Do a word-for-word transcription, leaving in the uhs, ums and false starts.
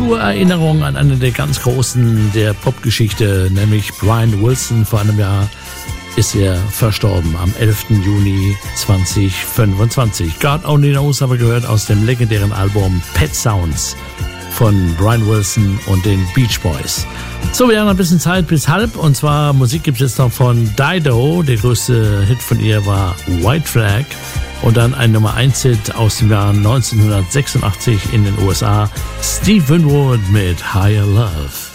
zur Erinnerung an einen der ganz Großen der Popgeschichte, nämlich Brian Wilson. Vor einem Jahr ist er verstorben, am elften Juni zweitausendfünfundzwanzig. God Only Knows aber gehört aus dem legendären Album Pet Sounds von Brian Wilson und den Beach Boys. So, wir haben noch ein bisschen Zeit bis halb, und zwar Musik gibt es jetzt noch von Dido. Der größte Hit von ihr war White Flag, und dann ein Nummer eins Hit aus dem Jahr neunzehnhundertsechsundachtzig in den U S A, Steve Winwood mit Higher Love.